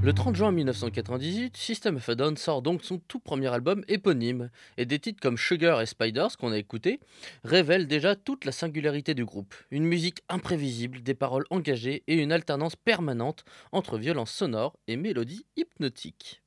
Le 30 juin 1998, System of a Down sort donc son tout premier album éponyme, et des titres comme Sugar et Spiders, qu'on a écouté, révèlent déjà toute la singularité du groupe. Une musique imprévisible, des paroles engagées et une alternance permanente entre violence sonore et mélodies hypnotiques.